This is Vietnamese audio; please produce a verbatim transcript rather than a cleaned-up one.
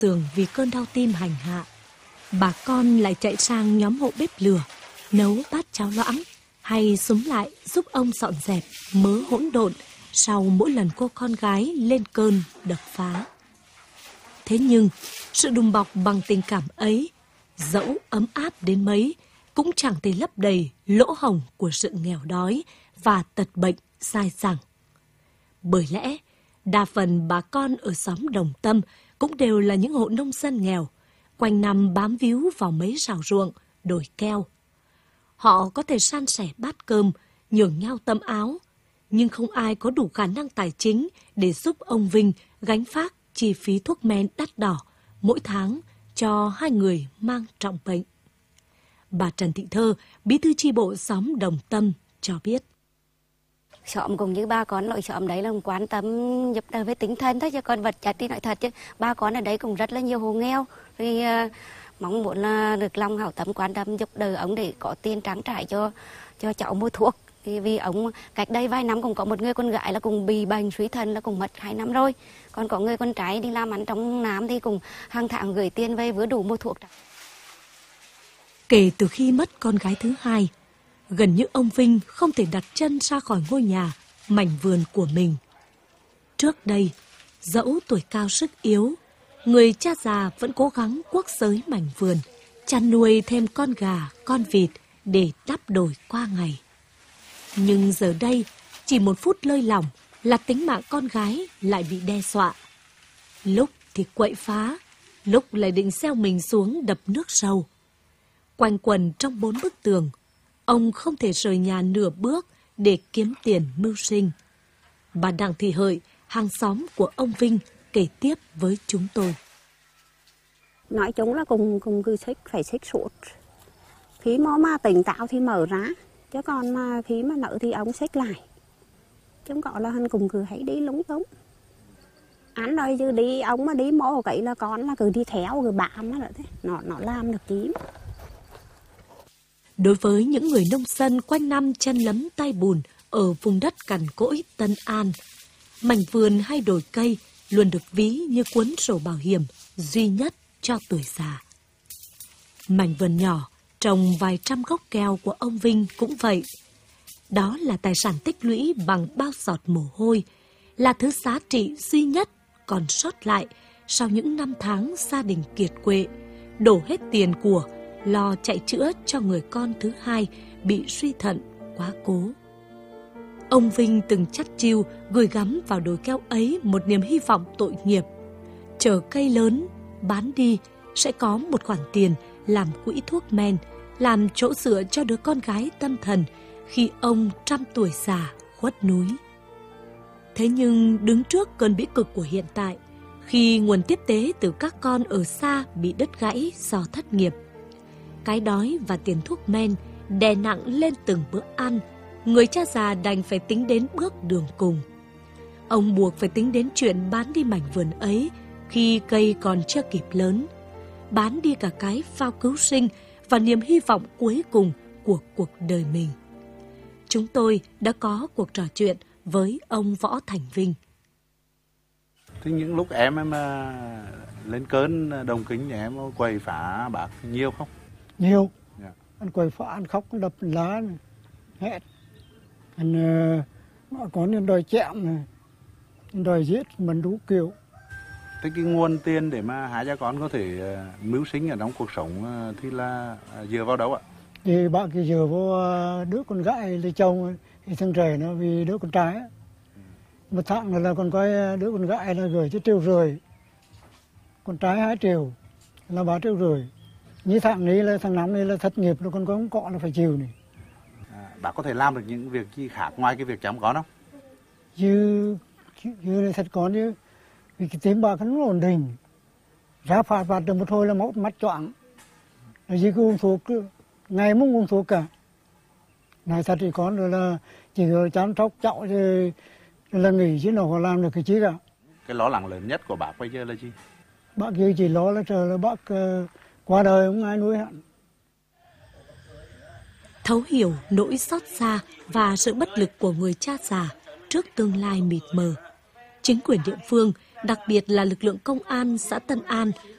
giường vì cơn đau tim hành hạ, bà con lại chạy sang nhóm hộ bếp lửa, nấu bát cháo loãng hay xúm lại giúp ông dọn dẹp mớ hỗn độn sau mỗi lần cô con gái lên cơn đập phá. Thế nhưng, sự đùm bọc bằng tình cảm ấy, dẫu ấm áp đến mấy, cũng chẳng thể lấp đầy lỗ hổng của sự nghèo đói và tật bệnh dai dẳng. Bởi lẽ, đa phần bà con ở xóm Đồng Tâm cũng đều là những hộ nông dân nghèo, quanh năm bám víu vào mấy rào ruộng, đồi keo. Họ có thể san sẻ bát cơm, nhường nhau tấm áo, nhưng không ai có đủ khả năng tài chính để giúp ông Vinh gánh vác chi phí thuốc men đắt đỏ mỗi tháng cho hai người mang trọng bệnh. Bà Trần Thị Thơ, bí thư chi bộ xóm Đồng Tâm cho biết. Xóm cũng như ba con nội xóm đấy là quan tâm giúp đỡ với tinh thần thôi, chứ còn vật chất thì nói thật chứ ba con ở đấy cũng rất là nhiều hộ nghèo, thì uh, mong muốn là được lòng hảo tâm quan tâm giúp đỡ ông để có tiền trang trải cho cho cháu mua thuốc. Thì vì ông cách đây vài năm cũng có một người con gái là cũng bị bệnh suy thận là cũng mất hai năm rồi, còn có người con trai đi làm ăn trong Nam thì cũng hàng tháng gửi tiền về vừa đủ mua thuốc. Kể từ khi mất con gái thứ hai, gần như ông Vinh không thể đặt chân ra khỏi ngôi nhà, mảnh vườn của mình. Trước đây, dẫu tuổi cao sức yếu, người cha già vẫn cố gắng cuốc xới mảnh vườn, chăn nuôi thêm con gà, con vịt để đắp đổi qua ngày. Nhưng giờ đây, chỉ một phút lơi lỏng là tính mạng con gái lại bị đe dọa. Lúc thì quậy phá, lúc lại định gieo mình xuống đập nước sâu. Quanh quần trong bốn bức tường, ông không thể rời nhà nửa bước để kiếm tiền mưu sinh. Bà Đặng Thị Hợi, hàng xóm của ông Vinh, kể tiếp với chúng tôi. Nói chung là cùng cùng cứ xích, phải xích suốt. Khi mà, mà tỉnh táo thì mở ra, chứ còn mà khi mà nợ thì ông xích lại. Chứ không có là hắn cùng cứ hãy đi lúng túng. Anh nói chứ đi, ông mà đi mô cái là con là cứ đi theo rồi bám nó thế. Nó, nó làm được gì. Đối với những người nông dân quanh năm chân lấm tay bùn ở vùng đất cằn cỗi Tân An, mảnh vườn hay đồi cây luôn được ví như cuốn sổ bảo hiểm duy nhất cho tuổi già. Mảnh vườn nhỏ trồng vài trăm gốc keo của ông Vinh cũng vậy. Đó là tài sản tích lũy bằng bao giọt mồ hôi, là thứ giá trị duy nhất còn sót lại sau những năm tháng gia đình kiệt quệ, đổ hết tiền của lo chạy chữa cho người con thứ hai bị suy thận quá cố. Ông Vinh từng chắt chiu gửi gắm vào đồi keo ấy một niềm hy vọng tội nghiệp. Chờ cây lớn, bán đi sẽ có một khoản tiền làm quỹ thuốc men, làm chỗ dựa cho đứa con gái tâm thần khi ông trăm tuổi già khuất núi. Thế nhưng đứng trước cơn bĩ cực của hiện tại, khi nguồn tiếp tế từ các con ở xa bị đứt gãy do thất nghiệp, cái đói và tiền thuốc men đè nặng lên từng bữa ăn, người cha già đành phải tính đến bước đường cùng. Ông buộc phải tính đến chuyện bán đi mảnh vườn ấy khi cây còn chưa kịp lớn, bán đi cả cái phao cứu sinh và niềm hy vọng cuối cùng của cuộc đời mình. Chúng tôi đã có cuộc trò chuyện với ông Võ Thành Vinh. Thì những lúc em em lên cơn đồng kính thì em quầy phá bạc nhiều không? Nhiều. Yeah. Anh quầy phá, anh khóc, anh đập lá này, hét. Anh uh, có những đòi chạm này, đòi giết mình đủ kiểu. Thế cái nguồn tiền để mà hai cha con có thể uh, mưu sinh ở trong cuộc sống uh, thì là uh, dựa vào đâu ạ? Thì bạn kia dựa vào uh, đứa con gái lấy chồng thì thằng trẻ nó vì đứa con trai. Ừ. Một tháng là còn có đứa con gái là gửi cho triệu rưỡi, con trai hai triệu là ba triệu rưỡi. Như thằng này là thằng năm này là thất nghiệp rồi, còn có không cọ là phải chịu này. À, bạn có thể làm được những việc gì khác ngoài cái việc chăm con không? Như như là thật con chứ, vì cái tim bà nó ổn định, ra phạt phạt được một hồi là máu mắt choáng, rồi gì cứ uống thuốc, ngày muốn uống thuốc cả. Này thật thì con rồi là chỉ chăm sóc cháu thì là nghỉ chứ nó có làm được cái chi cả. Cái lo lắng lớn nhất của bác bây giờ là gì? Bác kia chỉ lo là chờ là bác uh, qua đời không ai nuôi hạn. Thấu hiểu nỗi xót xa và sự bất lực của người cha già trước tương lai mịt mờ, chính quyền địa phương, đặc biệt là lực lượng công an xã Tân An